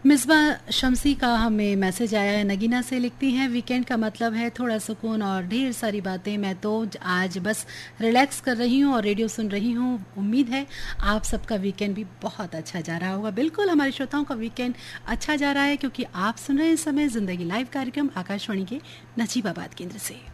मिसबा शम्सी का हमें मैसेज आया है, नगीना से लिखती हैं, वीकेंड का मतलब है थोड़ा सुकून और ढेर सारी बातें। मैं तो आज बस रिलैक्स कर रही हूँ और रेडियो सुन रही हूँ। उम्मीद है आप सबका वीकेंड भी बहुत अच्छा जा रहा होगा। बिल्कुल हमारे श्रोताओं का वीकेंड अच्छा जा रहा है, क्योंकि आप सुन रहे हैं इस समय जिंदगी लाइव कार्यक्रम आकाशवाणी के नजीबाबाद केंद्र से।